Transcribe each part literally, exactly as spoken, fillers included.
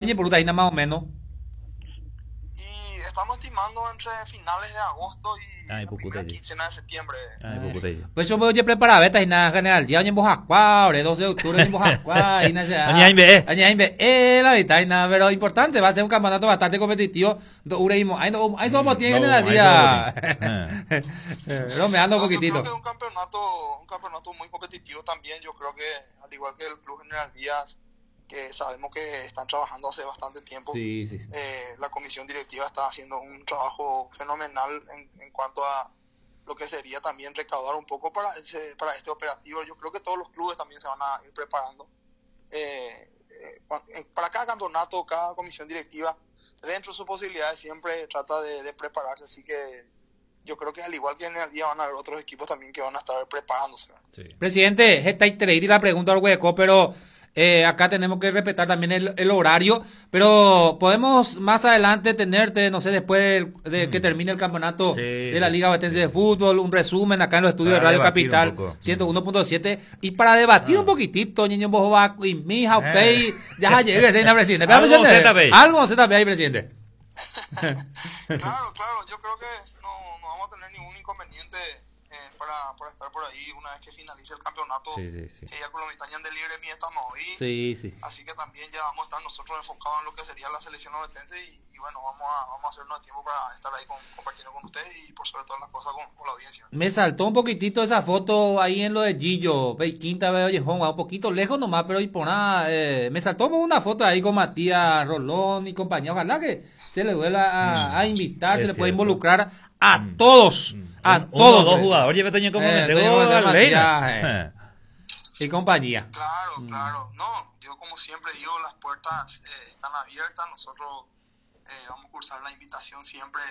año por ahí más o menos. Y estamos estimando entre finales de agosto y Ay, la puputa, primera sí. quincena de septiembre. Ay, puputa. Pues yo voy a preparar beta y nada general día en Bojacua, ahora doce de octubre en Bojacua y nada. Aña Inbe. Aña Inbe, eh, la verdad y nada, pero importante, va a ser un campeonato bastante competitivo. Ureimo, ahí no, ahí somos tienen no, el ahí día. somos Bromeando un No, yo poquitito. creo que es un campeonato, un campeonato muy competitivo también. Yo creo que, al igual que el Club General Díaz, que sabemos que están trabajando hace bastante tiempo, Sí, sí. eh, la comisión directiva está haciendo un trabajo fenomenal en, en cuanto a lo que sería también recaudar un poco para ese, para este operativo. Yo creo que todos los clubes también se van a ir preparando. Eh, eh, para cada campeonato, cada comisión directiva, dentro de sus posibilidades, siempre trata de, de prepararse. Así que yo creo que al igual que en el día van a haber otros equipos también que van a estar preparándose. Sí. Presidente, está increíble la pregunta del hueco, pero eh, acá tenemos que respetar también el, el horario, pero podemos más adelante tenerte, no sé, después de, de que termine el campeonato Sí, de la sí, Liga Batense sí. de Fútbol, un resumen acá en los estudios Para de Radio debatir un Capital poco. ciento uno punto siete y para debatir Ah. un poquitito, niño Bojovaco y mija, Eh. Pei, ya llegue, señor presidente. Algo Veamos, presidente. Z P I. Algo Z P I, presidente. Claro, claro, yo creo que no, no vamos a tener ningún inconveniente eh, para, para estar por ahí una vez que finalice el campeonato. Sí, sí, sí. Eh, ya con la mitad de libre mía estamos ahí. Sí, sí. Así que también ya vamos a estar nosotros enfocados en lo que sería la selección ovetense y, y bueno, vamos a, vamos a hacernos tiempo para estar ahí con, compartiendo con ustedes y por sobre todas las cosas con, con la audiencia. Me saltó un poquitito esa foto ahí en lo de Gillo, ve Quinta, ve Ollejón, un poquito lejos nomás, pero y por nada, eh, me saltó una foto ahí con Matías Rolón y compañía. Ojalá que se le vuelva a, Mm, a invitar, es se le puede cierto. involucrar a Mm, todos, Mm. a Un- todos. Uno o dos jugadores. Lleve Toño como Eh, me Toño tengo Matías, a Leina. eh. Y compañía. Claro, claro. No, yo como siempre digo, las puertas eh, están abiertas. Nosotros eh, vamos a cursar la invitación siempre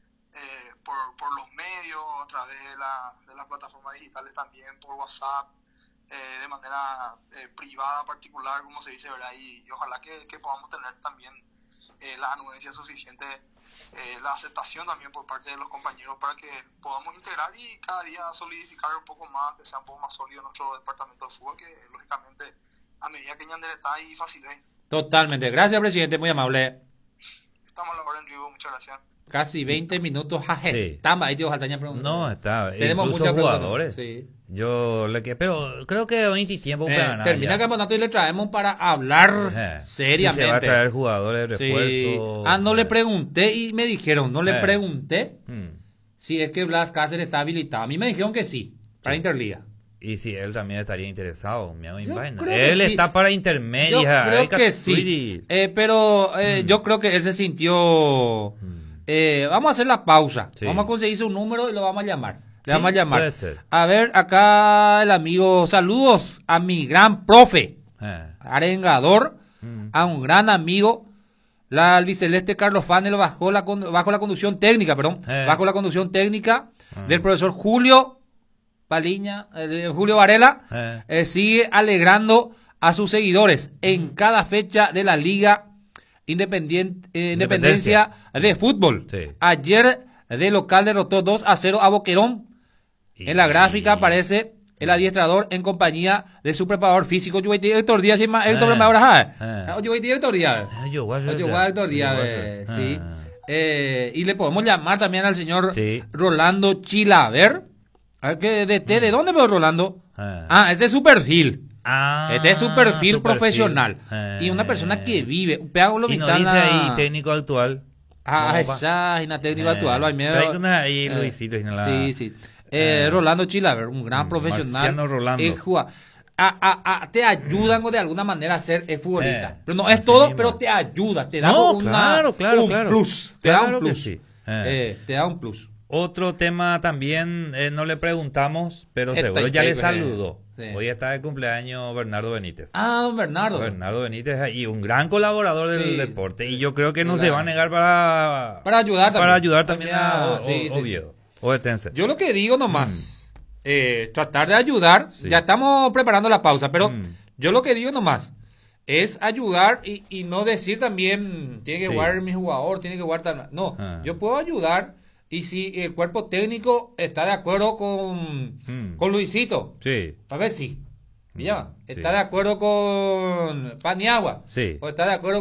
eh, por, por los medios, a través de, la, de las plataformas digitales también, por WhatsApp, eh, de manera eh, privada, particular, como se dice, ¿verdad? Y, y ojalá que, que podamos tener también eh, la anuencia suficiente, eh, la aceptación también por parte de los compañeros para que podamos integrar y cada día solidificar un poco más, que sea un poco más sólido nuestro departamento de fútbol, que lógicamente a medida que Ñandere está ahí facilite. Totalmente. Gracias, presidente, muy amable. Estamos a la hora en vivo, muchas gracias. Casi veinte minutos. Jaje. Sí. Tamba, ahí Dios Altaña preguntó. No, está. Tenemos Incluso muchas preguntas. jugadores. Sí. Yo le que, pero creo que veinte tiempo Eh, para ganar. termina ya. el campeonato y le traemos para hablar Ajá. seriamente. Si se va a traer jugadores de Sí. refuerzo. Ah, no le eh. pregunté y me dijeron, no le Eh. pregunté Mm. si es que Blas Cáceres está habilitado. A mí me dijeron que sí, para Sí. Interliga. Y si él también estaría interesado, me hago Yo vaina. creo que Él sí. está para Yo intermedia. creo hay que sí. Katsuiri. Eh, pero eh, Mm. yo creo que él se sintió... Mm. Eh, vamos a hacer la pausa. Sí. Vamos a conseguir su número y lo vamos a llamar. Le Sí, vamos a llamar. puede ser. A ver, acá el amigo. Saludos a mi gran profe, Eh. arengador, Mm. a un gran amigo. La albiceleste Carlos Fanel bajo la, con- bajo la conducción técnica, perdón, Eh. bajo la conducción técnica Ah. del profesor Julio Paliña, eh, de Julio Varela, Eh. eh, sigue alegrando a sus seguidores en cada fecha de la Liga Independien- eh, Independencia de Fútbol. Sí. Ayer de local derrotó dos a cero a Boquerón. En la gráfica aparece el adiestrador en compañía de su preparador físico. Yo voy a decir Héctor Díaz, ¿sí? Héctor Eh. Preparador, ajá. Eh. Yo voy a decir Héctor Díaz. Ah, yo voy a hacer- Oye, guau, Héctor yo Díaz, voy a eh, hacer. sí. Ah. Eh, y le podemos llamar también al señor Sí. Rolando Chilaver. A ver, ¿qué, de, de, ¿de dónde veo Rolando? Ah. Ah, es de su perfil. Ah, Este es su perfil su profesional. perfil. Y una persona que vive. Pega Y no dice ahí técnico actual. Ah, ¿Cómo va? esa es una técnica Eh, actual. Ay, miedo. pero hay una ahí, Eh, Luisito, y no la- Sí, sí. Eh, Eh, Rolando Chilaver, un gran mm, profesional. Marciano Rolando. Eh, juega- a, a, a- te ayudan de alguna manera a ser eh, futbolista. Eh, pero no es así todo, mismo. pero te ayuda. Te da No, una, claro, claro, un claro. plus. Te da Claro un que plus. sí. Eh. Eh. te da un plus. Otro tema también, eh, no le preguntamos, pero Esta seguro y ya le paper, saludó. sí. Hoy está de cumpleaños Bernardo Benítez. Ah, don Bernardo. Bernardo Benítez y un gran colaborador del Sí. deporte. Y yo creo que no Claro. se va a negar para, Para ayudar también. para ayudar también También a, a- O- sí, sí, Oviedo. Ovetense. Yo lo que digo nomás, eh, tratar de ayudar, Sí. ya estamos preparando la pausa, pero Mm. yo lo que digo nomás es ayudar y, y no decir también, tiene que Sí. jugar mi jugador, tiene que jugar tal. No, Ah. yo puedo ayudar y si el cuerpo técnico está de acuerdo con, Mm. con Luisito, Sí, a ver si, ¿ya? Mm, Está sí. de acuerdo con Paniagua, Sí. o está de acuerdo con...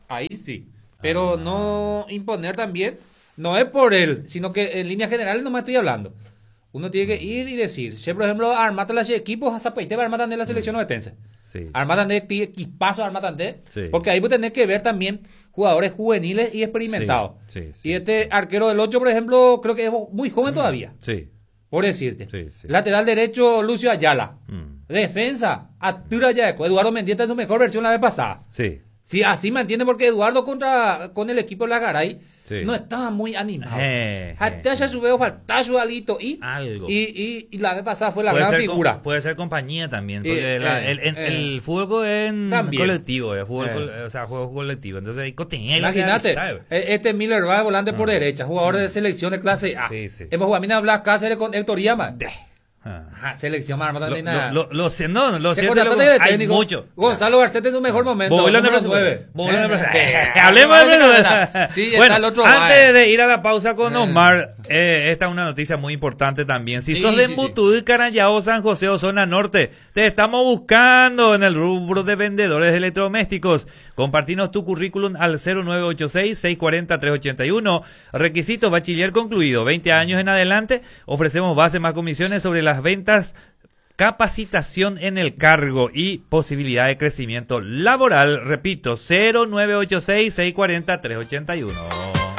Ahí sí. Pero ah. no imponer también, no es por él, sino que en líneas generales no me estoy hablando. Uno tiene que ir y decir, si por ejemplo, armate los equipos, a Zapaite va a armar también la selección ovetense. Sí. Armar también equipazo, armar también. Sí. Porque ahí vos tenés que ver también jugadores juveniles y experimentados. Sí, sí, sí. Y este arquero del ocho, por ejemplo, creo que es muy joven mm. todavía. Sí. Por decirte. Sí, sí. Lateral derecho, Lucio Ayala. Mm. Defensa, Arturo Yaeco. Eduardo Mendieta es su mejor versión la vez pasada. Sí. Sí, así me entiende porque Eduardo contra con el equipo de la Garay sí. no estaba muy animado. Eh, Hasta ya su veo falta su alito y, y, y, y la vez pasada fue la gran figura. Com, puede ser compañía también, porque eh, la, el, el, eh, el fútbol es en colectivo, el fútbol, eh. col, o sea, juego colectivo. Entonces hay contenido. Imagínate, este Miller va volante por mm. derecha, jugador mm. de selección de clase A. Sí, sí. Hemos jugado a mí Blas Cáceres con Héctor Llama. Ah, selección más también nada. Lo, lo, lo, no, lo cierto lo, hay técnico, mucho. Gonzalo Garcete en su mejor momento. Número nueve. Hablemos de sí, bueno, el otro antes de ir a la pausa con Omar, eh, esta es una noticia muy importante también. Si sí, sos de sí, Mutudí, sí. Carayao, San José o zona norte, te estamos buscando en el rubro de vendedores de electrodomésticos. Compartinos tu currículum al cero nueve ocho seis, seis cuatro cero, tres ocho uno. Requisitos: bachiller concluido, veinte años en adelante. Ofrecemos base más comisiones sobre las ventas, capacitación en el cargo y posibilidad de crecimiento laboral. Repito, cero nueve ocho seis, seis cuatro cero, tres ocho uno.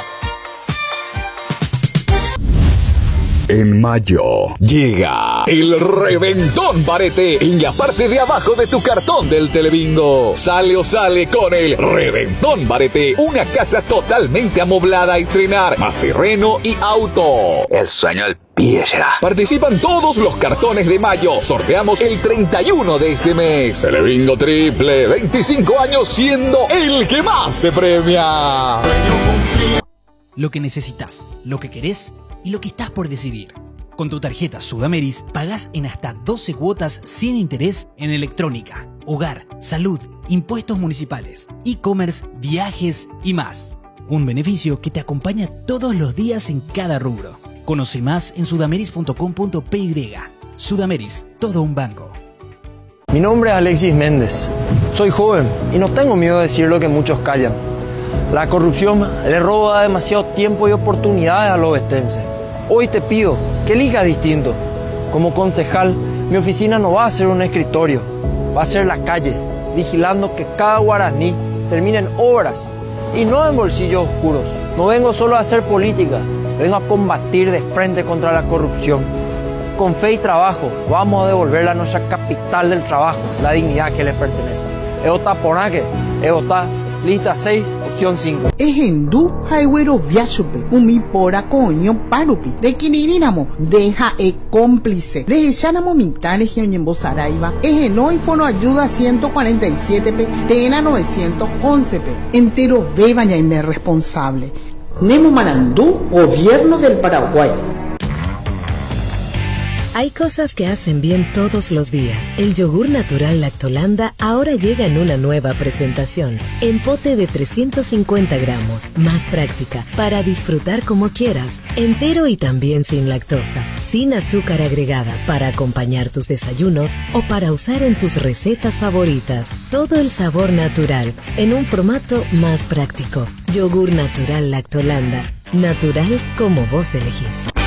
En mayo llega el Reventón Barete en la parte de abajo de tu cartón del Telebingo. Sale o sale con el Reventón Barete, una casa totalmente amoblada a estrenar, más terreno y auto. El sueño del pibe será. Participan todos los cartones de mayo. Sorteamos el treinta y uno de este mes. Telebingo Triple, veinticinco años siendo el que más te premia. Lo que necesitas, lo que querés y lo que estás por decidir. Con tu tarjeta Sudameris pagás en hasta doce cuotas sin interés en electrónica, hogar, salud, impuestos municipales, e-commerce, viajes y más. Un beneficio que te acompaña todos los días en cada rubro. Conoce más en sudameris punto com punto pe y. Sudameris, todo un banco. Mi nombre es Alexis Méndez. Soy joven y no tengo miedo de decir lo que muchos callan. La corrupción le roba demasiado tiempo y oportunidades a los ovetenses. Hoy te pido que elijas distinto. Como concejal, mi oficina no va a ser un escritorio, va a ser la calle, vigilando que cada guaraní termine en obras y no en bolsillos oscuros. No vengo solo a hacer política, vengo a combatir de frente contra la corrupción. Con fe y trabajo vamos a devolverle a nuestra capital del trabajo la dignidad que le pertenece. Eota Ponaque, Eota Lista seis, opción cinco. Ejendu Highway Viachupe, Umi Pora Coño Parupi, de Quinirinamo, deja e cómplice, de Echanamo Mitales y Oñembo Saraiva, Ejeno Infono Ayuda ciento cuarenta y siete P, Tena novecientos once P, entero bebaña y me responsable. Nemo Marandú, Gobierno del Paraguay. Hay cosas que hacen bien todos los días. El yogur natural Lactolanda ahora llega en una nueva presentación. En pote de trescientos cincuenta gramos. Más práctica, para disfrutar como quieras. Entero y también sin lactosa. Sin azúcar agregada, para acompañar tus desayunos o para usar en tus recetas favoritas. Todo el sabor natural, en un formato más práctico. Yogur natural Lactolanda. Natural como vos elegís.